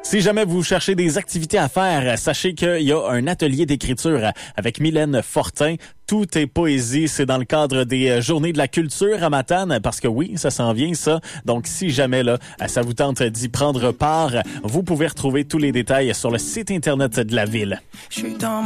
Si jamais vous cherchez des activités à faire, sachez qu'il y a un atelier d'écriture avec Mylène Fortin. Tout est poésie. C'est dans le cadre des Journées de la culture à Matane, parce que oui, ça s'en vient, ça. Donc, si jamais là, ça vous tente d'y prendre part, vous pouvez retrouver tous les détails sur le site Internet de la ville.